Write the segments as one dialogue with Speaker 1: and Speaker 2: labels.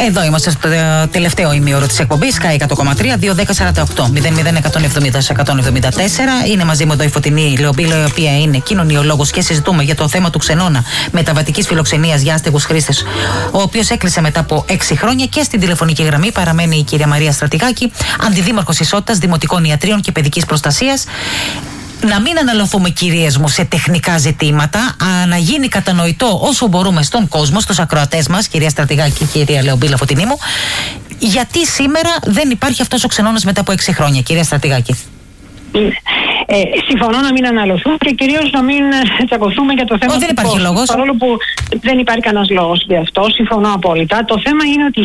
Speaker 1: Εδώ είμαστε στο τελευταίο ημίωρο της εκπομπής. Sky 100,3 21048 00177-174. Είναι μαζί μου εδώ η Φωτεινή Λεομπίλα, η οποία είναι κοινωνιολόγος, και συζητούμε για το θέμα του ξενώνα μεταβατικής φιλοξενίας για άστεγους χρήστες, ο οποίος έκλεισε μετά από 6 χρόνια. Και στην τηλεφωνική γραμμή παραμένει η κυρία Μαρία Στρατηγάκη, αντιδήμαρχος Ισότητας, Δημοτικών Ιατρίων και Παιδικής Προστασίας. Να μην αναλωθούμε, κυρίες μου, σε τεχνικά ζητήματα, να γίνει κατανοητό όσο μπορούμε στον κόσμο, στους ακροατές μας, κυρία Στρατηγάκη και κυρία Λεομπίλα Φωτεινή μου, γιατί σήμερα δεν υπάρχει αυτός ο ξενώνας μετά από 6 χρόνια, κυρία Στρατηγάκη.
Speaker 2: Συμφωνώ να μην αναλωθούμε και κυρίως να μην τσακωθούμε για το θέμα.
Speaker 1: Δεν υπάρχει λόγος.
Speaker 2: Παρόλο που δεν υπάρχει κανένας λόγος γι' αυτό, συμφωνώ απόλυτα. Το θέμα είναι ότι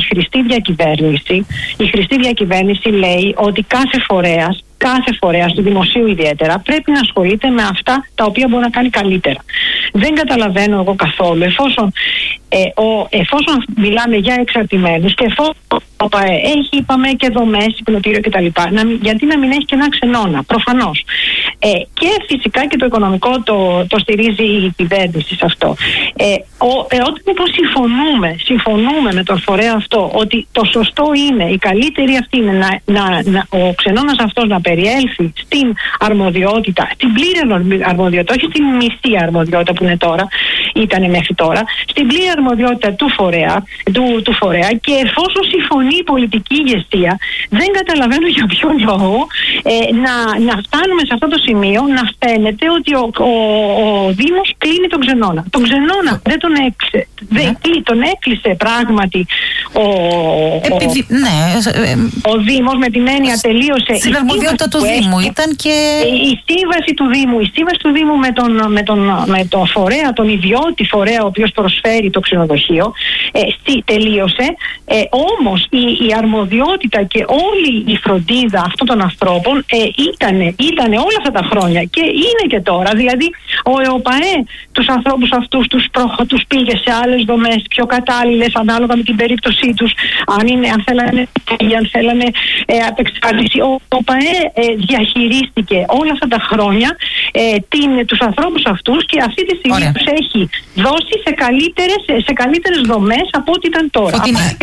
Speaker 2: η χρηστή διακυβέρνηση λέει ότι κάθε φορέας, του δημοσίου ιδιαίτερα, πρέπει να ασχολείται με αυτά τα οποία μπορεί να κάνει καλύτερα. Δεν καταλαβαίνω εγώ καθόλου, εφόσον μιλάμε για εξαρτημένους και εφόσον έχει, είπαμε, και δομές, υπνοτήριο κτλ., γιατί να μην έχει και ένα ξενώνα, προφανώς. Και φυσικά και το οικονομικό το στηρίζει η κυβέρνηση σε αυτό. Όταν λοιπόν συμφωνούμε με τον φορέα αυτό ότι το σωστό είναι, η καλύτερη αυτή είναι ο ξενώνας αυτός να περιέλθει στην αρμοδιότητα, στην πλήρη αρμοδιότητα, όχι στην μισή αρμοδιότητα που είναι τώρα, ήταν μέχρι τώρα, στην πλήρη αρμοδιότητα του φορέα, και εφόσον συμφωνεί η πολιτική ηγεσία, δεν καταλαβαίνω για ποιο λόγο να φτάνουμε σε αυτό το σημείο να φαίνεται ότι ο Δήμος κλείνει τον ξενώνα. Τον ξενώνα δεν τον έκλεισε. Τον έκλεισε πράγματι ο Δήμος, με την έννοια τελείωσε.
Speaker 1: Στην αρμοδιότητα του Δήμου ήταν και
Speaker 2: η σύμβαση του Δήμου με τον φορέα, τον ιδιώτη φορέα ο οποίος προσφέρει το ξενοδοχείο, τελείωσε. Όμως η αρμοδιότητα και όλη η φροντίδα αυτών των ανθρώπων ήταν όλα αυτά τα χρόνια και είναι και τώρα. Δηλαδή ο ΕΟΠΑΕ τους ανθρώπους αυτούς τους πήγε σε άλλες δομές πιο κατάλληλες ανάλογα με την περίπτωσή τους, αν θέλανε απεξάρτηση. Ο ΕΟΠΑΕ διαχειρίστηκε όλα αυτά τα χρόνια τους ανθρώπους αυτούς και αυτή τη στιγμή τους έχει δώσει σε καλύτερες δομές από ό,τι ήταν τώρα.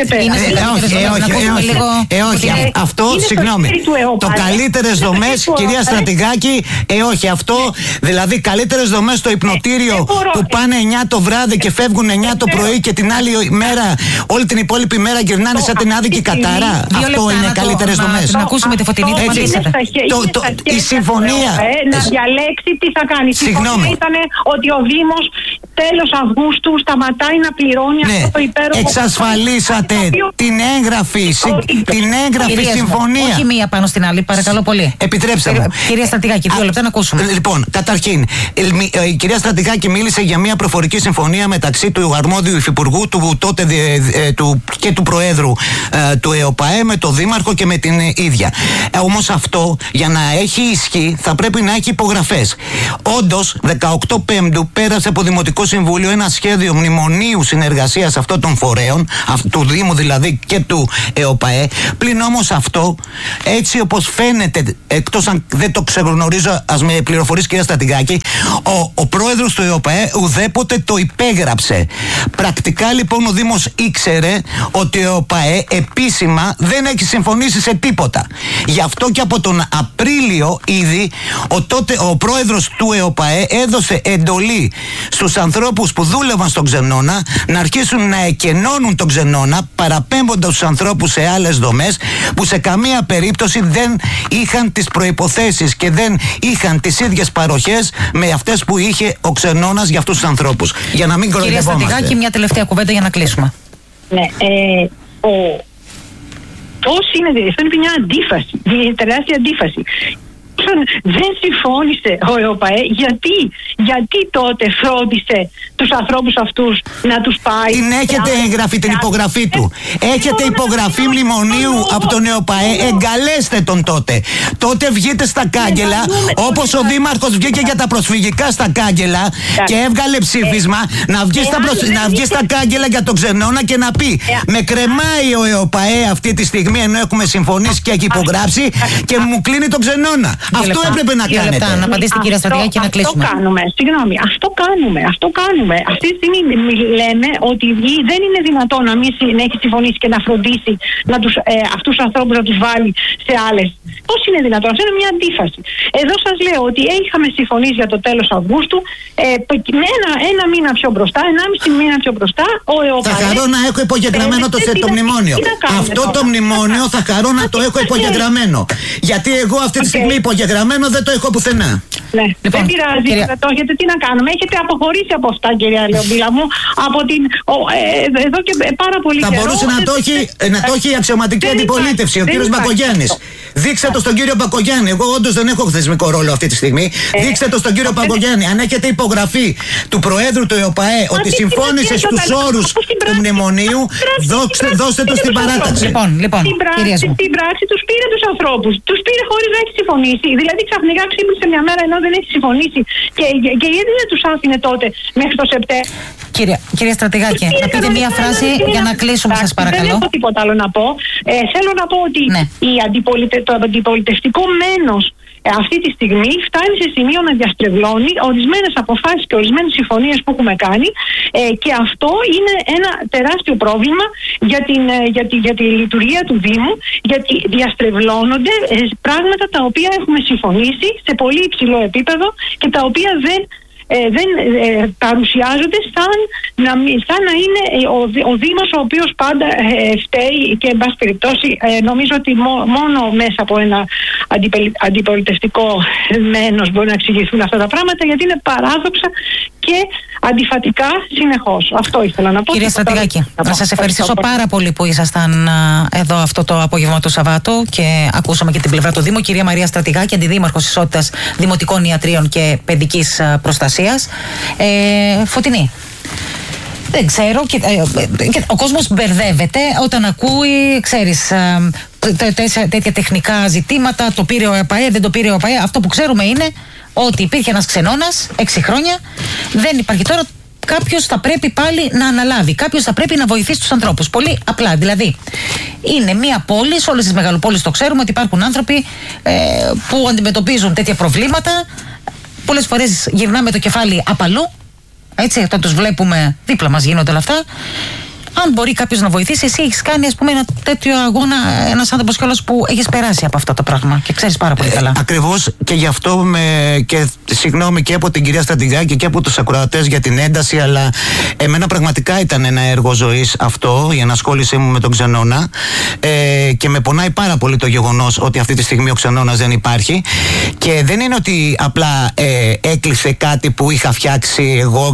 Speaker 3: Όχι, αυτό, συγγνώμη. Το καλύτερες δομές, κυρία Στρατηγάκη, όχι αυτό. Δηλαδή, καλύτερες δομές στο υπνοτήριο που πάνε 9 το βράδυ και φεύγουν 9 το πρωί και την άλλη μέρα, όλη την υπόλοιπη μέρα γυρνάνε σαν την άδικη κατάρα. Αυτό είναι καλύτερες δομές.
Speaker 1: Να ακούσουμε τη Φωτεινή.
Speaker 3: Η συμφωνία.
Speaker 2: Να διαλέξει τι θα κάνει.
Speaker 3: Συγγνώμη.
Speaker 2: Ήταν ότι ο Δήμος τέλος Αυγούστου σταματάει να πληρώνει αυτό το υπέροχο.
Speaker 3: Εξασφαλίσατε την έγγραφη συμφωνία.
Speaker 1: Όχι μία πάνω στην άλλη, παρακαλώ πολύ.
Speaker 3: Επιτρέψτε μου.
Speaker 1: Κυρία Στρατηγάκη, 2 λεπτά να ακούσουμε.
Speaker 3: Λοιπόν, καταρχήν, η κυρία Στρατηγάκη μίλησε για μια προφορική συμφωνία μεταξύ του αρμόδιου υφυπουργού, του τότε και του Προέδρου του ΕΟΠΑΕ, με τον Δήμαρχο και με την ίδια. Όμως αυτό, για να έχει ισχύ, θα πρέπει να έχει υπογραφές. Όντως, 18 Πέμπτου πέρασε από Δημοτικό Συμβούλιο ένα σχέδιο μνημονίου συνεργασίας αυτών των φορέων, του Δήμου δηλαδή και του ΕΟΠΑΕ. Πλην όμως αυτό, έτσι όπως φαίνεται, εκτός αν δεν το ξεγνωρίζω, ας με πληροφορήσει κυρία Στρατηγάκη, ο πρόεδρος του ΕΟΠΑΕ ουδέποτε το υπέγραψε. Πρακτικά λοιπόν ο Δήμος ήξερε ότι ο ΕΟΠΑΕ επίσημα δεν έχει συμφωνήσει σε τίποτα. Γι' αυτό και από τον Απρίλιο ήδη ο πρόεδρος του ΕΟΠΑΕ έδωσε εντολή στους ανθρώπους που δούλευαν στον ξενώνα να αρχίσουν να εκενώνουν τον ξενώνα, παραπέμποντας τους ανθρώπους σε άλλες δομές που σε καμία περίπτωση δεν είχαν τις προϋποθέσεις και δεν είχαν τις ίδιες παροχές με αυτές που είχε ο ξενώνας για αυτούς τους ανθρώπους. Για να μην κοροϊδευόμαστε.
Speaker 1: Κυρία Στρατηγάκη, μια τελευταία κουβέντα για να κλείσουμε.
Speaker 2: Ναι, πώς είναι, αυτό είναι μια αντίφαση, μια τεράστια αντίφαση. Δεν συμφώνησε ο ΕΟΠΑΕ, γιατί τότε φρόντισε τους ανθρώπους αυτούς να τους πάει.
Speaker 3: Την έχετε εγγραφεί την υπογραφή του. Έχετε υπογραφή μνημονίου από τον ΕΟΠΑΕ. Εγκαλέστε τον τότε. Τότε βγείτε στα κάγκελα, όπως ο Δήμαρχος βγήκε για τα προσφυγικά στα κάγκελα και έβγαλε ψήφισμα να βγει στα κάγκελα για τον ξενώνα και να πει: με κρεμάει ο ΕΟΠΑΕ αυτή τη στιγμή, ενώ έχουμε συμφωνήσει και έχει υπογράψει, και μου κλείνει τον ξενώνα. Αυτό έπρεπε να κάνετε.
Speaker 1: Να απαντήσετε, κυρία Στρατηγάκη, και να κλείσουμε.
Speaker 2: Αυτό κάνουμε. Συγγνώμη, αυτό κάνουμε. Αυτή τη στιγμή λέμε ότι δεν είναι δυνατόν να μην έχει συμφωνήσει και να φροντίσει αυτούς τους ανθρώπους να τους βάλει σε άλλες. Πώς είναι δυνατόν? Αυτό είναι μια αντίφαση. Εδώ σας λέω ότι είχαμε συμφωνήσει για το τέλος Αυγούστου, με ένα μήνα πιο μπροστά, 1,5 μήνα πιο μπροστά, ο ΕΟΠΑΕ.
Speaker 3: Θα χαρώ να έχω υπογεγραμμένο το μνημόνιο. Αυτό το μνημόνιο θα χαρώ να το έχω υπογεγραμμένο. Γιατί εγώ αυτή τη στιγμή υπογεγραμμένο δεν το έχω πουθενά.
Speaker 2: Ναι, δεν πειράζει, δεν το έχετε, τι να κάνουμε. Έχετε αποχωρήσει από αυτά, κυρία Λεωμπίλα μου, εδώ και πάρα πολύ καιρό.
Speaker 3: Θα μπορούσε να το έχει η αξιωματική αντιπολίτευση, ο κύριος Μπακογιάννης. Δείξτε το στον κύριο Μπακογιάννη. Εγώ όντως δεν έχω θεσμικό ρόλο αυτή τη στιγμή. Δείξτε το στον κύριο Μπακογιάννη. Αν έχετε υπογραφή του Προέδρου του ΕΟΠΑΕ ότι συμφώνησε στους όρους του μνημονίου, δώστε το στην παράταξη.
Speaker 1: Λοιπόν,
Speaker 2: στην πράξη τους πήρε τους ανθρώπους. Τους πήρε χωρίς να έχει συμφωνήσει. Δηλαδή ξαφνικά ξύπνησε μια μέρα ενώ δεν έχει συμφωνήσει. Και γιατί δεν τους άφηνε τότε μέχρι το Σεπτέμβριο?
Speaker 1: Κυρία Στρατηγάκη, να πείτε μία φράση για να κλείσουμε, σας παρακαλώ.
Speaker 2: Δεν έχω τίποτα άλλο να πω. Θέλω να πω ότι το αντιπολιτευτικό μένος αυτή τη στιγμή φτάνει σε σημείο να διαστρεβλώνει ορισμένες αποφάσεις και ορισμένες συμφωνίες που έχουμε κάνει, και αυτό είναι ένα τεράστιο πρόβλημα για τη λειτουργία του Δήμου, γιατί διαστρεβλώνονται πράγματα τα οποία έχουμε συμφωνήσει σε πολύ υψηλό επίπεδο και τα οποία δεν παρουσιάζονται σαν να είναι ο Δήμος ο οποίος πάντα φταίει, και εν πάση περιπτώσει νομίζω ότι μόνο μέσα από ένα αντιπολιτευτικό μένος μπορεί να εξηγηθούν αυτά τα πράγματα, γιατί είναι παράδοξα και αντιφατικά συνεχώς. Αυτό ήθελα να πω.
Speaker 1: Κυρία Στρατηγάκη, να σας ευχαριστήσω πάρα πολύ που ήσασταν εδώ αυτό το απόγευμα του Σαββάτου και ακούσαμε και την πλευρά του Δήμου. Κυρία Μαρία Στρατηγάκη, Αντιδήμαρχος Ισότητας Δημοτικών Ιατρίων και Παιδικής Προστασίας. Φωτεινή. Δεν ξέρω, ο κόσμος μπερδεύεται όταν ακούει, ξέρεις, τέτοια τεχνικά ζητήματα, το πήρε ο ΕΟΠΑΕ, δεν το πήρε ο ΕΟΠΑΕ. Αυτό που ξέρουμε είναι ότι υπήρχε ένας ξενώνας 6 χρόνια, δεν υπάρχει τώρα. Κάποιος θα πρέπει πάλι να αναλάβει, κάποιος θα πρέπει να βοηθήσει τους ανθρώπους. Πολύ απλά, δηλαδή είναι μια πόλη, σε όλες τις μεγαλοπόλεις το ξέρουμε ότι υπάρχουν άνθρωποι που αντιμετωπίζουν τέτοια προβλήματα. Πολλές φορές γυρνάμε το κεφάλι απαλού, έτσι, όταν τους βλέπουμε δίπλα μας γίνονται όλα αυτά. Αν μπορεί κάποιος να βοηθήσει, εσύ έχεις κάνει, ας πούμε, ένα τέτοιο αγώνα, ένας άνθρωπος κιόλας που έχεις περάσει από αυτό το πράγμα και ξέρεις πάρα πολύ καλά.
Speaker 3: Ακριβώς, και γι' αυτό και συγγνώμη και από την κυρία Στρατηγάκη και από τους ακροατές για την ένταση, αλλά εμένα πραγματικά ήταν ένα έργο ζωής αυτό, η ενασχόλησή μου με τον ξενώνα, και με πονάει πάρα πολύ το γεγονός ότι αυτή τη στιγμή ο ξενώνας δεν υπάρχει, και δεν είναι ότι απλά έκλεισε κάτι που είχα φτιάξει εγώ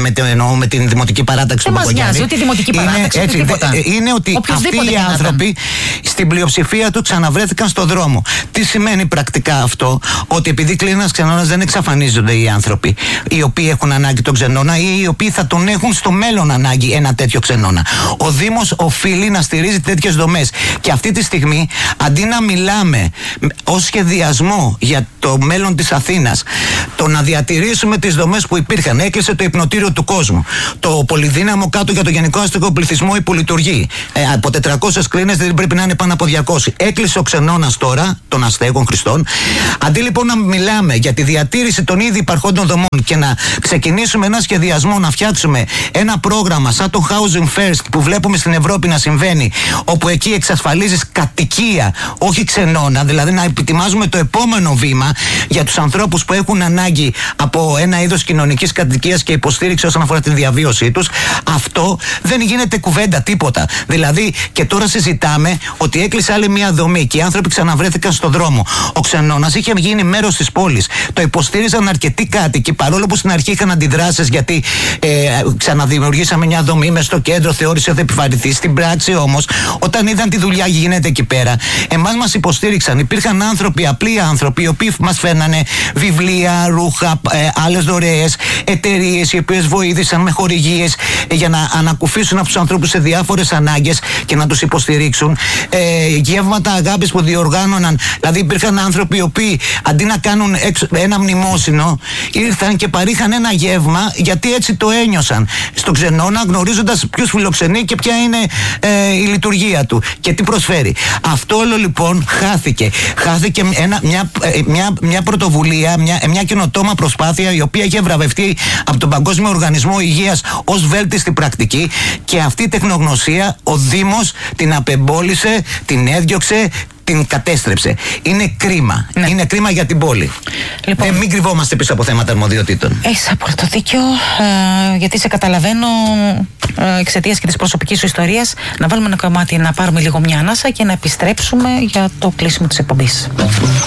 Speaker 3: με την δημοτική παράταξη του Μπακογιάννη.
Speaker 1: Δεν μας νοιάζει ούτε η δημοτική παράταξη.
Speaker 3: Είναι ότι αυτοί οι άνθρωποι στην πλειοψηφία του ξαναβρέθηκαν στο δρόμο. Τι σημαίνει πρακτικά αυτό? Ότι επειδή κλείνει ένας ξενώνας δεν εξαφανίζονται οι άνθρωποι οι οποίοι έχουν ανάγκη τον ξενώνα ή οι οποίοι θα τον έχουν στο μέλλον ανάγκη ένα τέτοιο ξενώνα. Ο Δήμος οφείλει να στηρίζει τέτοιες δομές. Και αυτή τη στιγμή, αντί να μιλάμε ως σχεδιασμό για το μέλλον της Αθήνας, το να διατηρήσουμε τις δομές που υπήρχαν. Έκλεισε το υπνοτήριο του κόσμου. Το πολυδύναμο κάτω για το γενικό αστικό πληθυσμό υπολειτουργεί. Από 400 κλίνες δεν πρέπει να είναι πάνω από 200. Έκλεισε ο ξενώνας τώρα των αστέγων Χριστών. Αντί λοιπόν να μιλάμε για τη διατήρηση των ήδη υπαρχόντων δομών και να ξεκινήσουμε ένα σχεδιασμό, να φτιάξουμε ένα πρόγραμμα σαν το Housing First που βλέπουμε στην Ευρώπη να συμβαίνει, όπου εκεί εξασφαλίζεις κατοικία, όχι ξενώνα, δηλαδή να ετοιμάζουμε το επόμενο βήμα για τους ανθρώπους που έχουν ανάγκη από ένα είδος κοινωνικής κατοικίας και υποστήριξη όσον αφορά τη διαβίωσή τους. Αυτό δεν γίνεται κουβέντα, τίποτα. Δηλαδή, και τώρα συζητάμε ότι έκλεισε άλλη μια δομή και οι άνθρωποι ξαναβρέθηκαν στον δρόμο. Ο ξενώνας είχε γίνει μέρος της πόλης. Το υποστήριζαν αρκετοί κάτοικοι, παρόλο που στην αρχή είχαν αντιδράσεις, γιατί ξαναδημιουργήσαμε μια δομή μες στο κέντρο, θεώρησε ότι θα επιβαρυνθεί. Στην πράξη όμως, όταν είδαν τη δουλειά γίνεται εκεί πέρα, εμάς μας υποστήριξαν. Υπήρχαν άνθρωποι, απλοί άνθρωποι, οι οποίοι μας φέρνανε βιβλία, ρούχα, άλλες δωρεές, εταιρείες οι οποίες βοήθησαν με χορηγίες για να ανακουφίσουν από τους ανθρώπους σε διάφορες ανάγκες και να τους υποστηρίξουν. Γεύματα αγάπης που διοργάνωναν. Δηλαδή υπήρχαν άνθρωποι οι οποίοι αντί να κάνουν ένα μνημόσυνο, ήρθαν και παρήχαν ένα γεύμα, γιατί έτσι το ένιωσαν στο Ξενώνα, γνωρίζοντας ποιους φιλοξενεί και ποια είναι η λειτουργία του και τι προσφέρει. Αυτό όλο λοιπόν χάθηκε. Χάθηκε μια πρωτοβουλία, μια καινοτόμα προσπάθεια, η οποία είχε βραβευτεί από τον Παγκόσμιο Οργανισμό Υγείας ως βέλτιστη πρακτική, και αυτή η τεχνογνωσία ο Δήμος την απεμπόλησε, την έδιωξε, την κατέστρεψε. Είναι κρίμα. Ναι. Είναι κρίμα για την πόλη. Λοιπόν, μην κρυβόμαστε πίσω από θέματα αρμοδιοτήτων.
Speaker 1: Έχεις απόλυτο δίκιο, γιατί σε καταλαβαίνω εξαιτίας και της προσωπικής σου ιστορίας. Να βάλουμε ένα κομμάτι, να πάρουμε λίγο μια ανάσα και να επιστρέψουμε για το κλείσιμο της εκπομπής.